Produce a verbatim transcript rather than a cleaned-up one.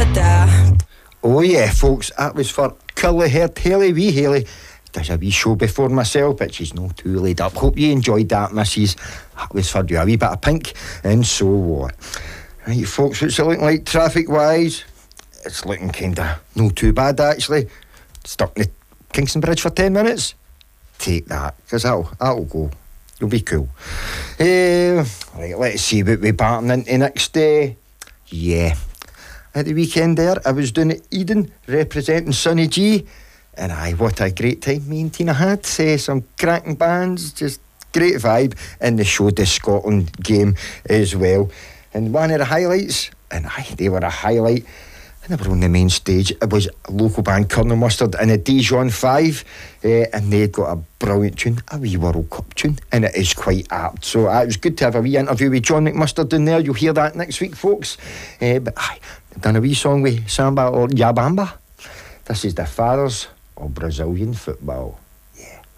ta-da. Oh yeah, folks, that was for curly-haired Hayley. Wee Hayley does a wee show before myself, but she's not too laid up. Hope you enjoyed that, missus. That was for you, a wee bit of Pink, and so what. Right, folks, what's it looking like traffic-wise? It's looking kinda not too bad, actually. Stuck in the Kingston Bridge for ten minutes? Take that, because that'll, that'll go. You'll be cool. Uh, right, let's see what we're batting into next day. Yeah. At the weekend there, I was down at Eden, representing Sonny G. And aye, what a great time me and Tina had. Uh, some cracking bands, just great vibe. And the Show de Scotland game as well. And one of the highlights, and aye, they were a highlight, and they were on the main stage, it was a local band, Colonel Mustard, and a Dijon five, uh, and they'd got a brilliant tune, a wee World Cup tune, and it is quite apt. So uh, it was good to have a wee interview with John McMustard in there. You'll hear that next week, folks. Uh, but aye, they've done a wee song with Samba or Yabamba. This is the fathers of Brazilian football. Yeah.